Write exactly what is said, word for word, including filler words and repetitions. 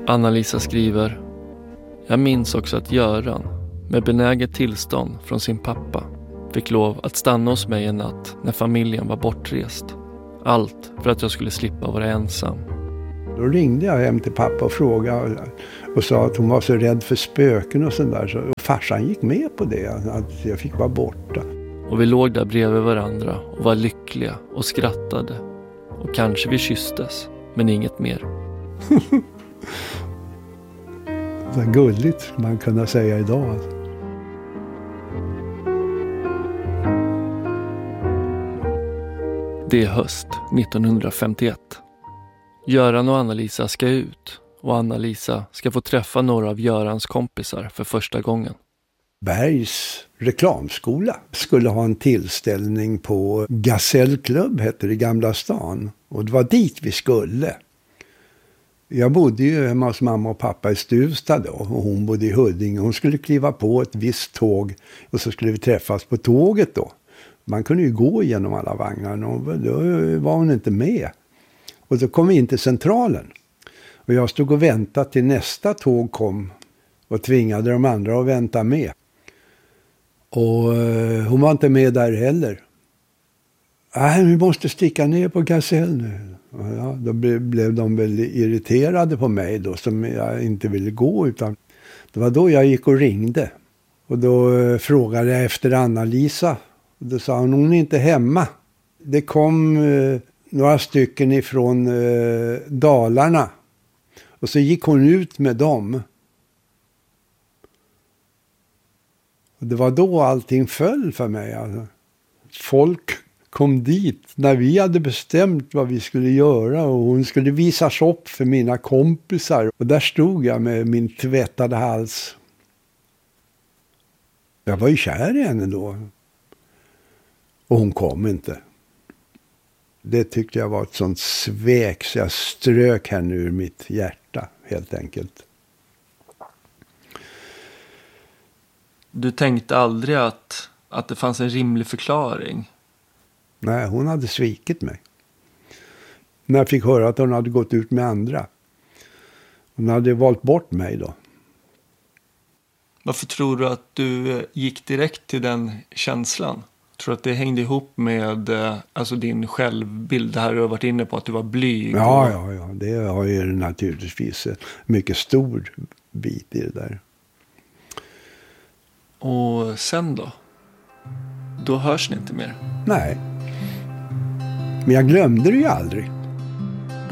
Anna-Lisa skriver: jag minns också att Göran, med benäget tillstånd från sin pappa, fick lov att stanna hos mig en natt när familjen var bortrest. Allt för att jag skulle slippa vara ensam. Då ringde jag hem till pappa och frågade och sa att hon var så rädd för spöken och sånt där. Så farsan gick med på det, att jag fick vara borta. Och vi låg där bredvid varandra och var lyckliga och skrattade. Och kanske vi kysstes, men inget mer. Så gulligt man kunde säga idag. Det är höst nittonhundrafemtioett. Göran och Anna-Lisa ska ut och Anna-Lisa ska få träffa några av Görans kompisar för första gången. Bergs reklamskola skulle ha en tillställning på Gasellklubb, hette det, i Gamla stan. Och det var dit vi skulle. Jag bodde ju hemma hos mamma och pappa i Stuvstad då, och hon bodde i Huddinge. Hon skulle kliva på ett visst tåg och så skulle vi träffas på tåget då. Man kunde ju gå igenom alla vagnar och då var hon inte med. Och då kom vi in till centralen. Och jag stod och väntade till nästa tåg kom och tvingade de andra att vänta med. Och eh, hon var inte med där heller. Nej, vi måste sticka ner på Gasell nu. Ja, då ble, blev de väl irriterade på mig då, som jag inte ville gå, utan det var då jag gick och ringde. Och då eh, frågade jag efter Anna-Lisa. Och då sa hon, hon är inte hemma. Det kom eh, några stycken ifrån eh, Dalarna. Och så gick hon ut med dem. Och det var då allting föll för mig. Alltså. Folk kom dit när vi hade bestämt vad vi skulle göra. Och hon skulle visas upp för mina kompisar. Och där stod jag med min tvättade hals. Jag var ju kär i henne då. Och hon kom inte. Det tyckte jag var ett sånt svek så jag strök henne ur mitt hjärta helt enkelt. Du tänkte aldrig att, att det fanns en rimlig förklaring? Nej, hon hade svikit mig. När jag fick höra att hon hade gått ut med andra. Hon hade valt bort mig då. Varför tror du att du gick direkt till den känslan? Tror du att det hängde ihop med alltså din självbild? Det här du har varit inne på, att du var blyg. Ja, och... ja, ja. Det har ju naturligtvis en mycket stor bit i det där. Och sen då? Då hörs ni inte mer? Nej. Men jag glömde det ju aldrig.